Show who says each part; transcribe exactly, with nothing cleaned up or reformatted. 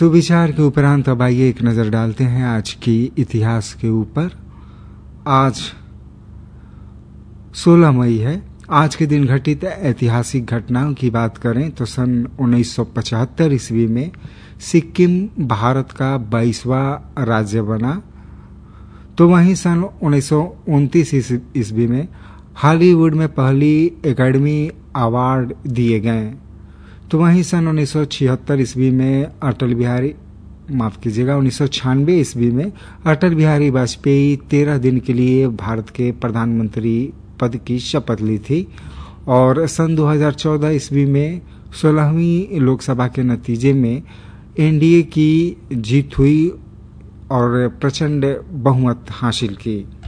Speaker 1: सुविचार के उपरांत अब आइए एक नजर डालते हैं आज की इतिहास के ऊपर। आज सोलह मई है। आज के दिन घटित ऐतिहासिक घटनाओं की बात करें तो सन उन्नीस सौ पचहत्तर ईस्वी में सिक्किम भारत का बाईसवां राज्य बना। तो वहीं सन उन्नीस सौ उनतीस ईस्वी में हॉलीवुड में पहली एकेडमी अवार्ड दिए गए। तो वहीं सन उन्नीस सौ छिहत्तर ईस्वी में अटल बिहारी माफ कीजिएगा उन्नीस सौ छियानवे ईस्वी में अटल बिहारी वाजपेयी तेरह दिन के लिए भारत के प्रधानमंत्री पद की शपथ ली थी। और सन दो हज़ार चौदह ईस्वी में सोलहवीं लोकसभा के नतीजे में एनडीए की जीत हुई और प्रचंड बहुमत हासिल की।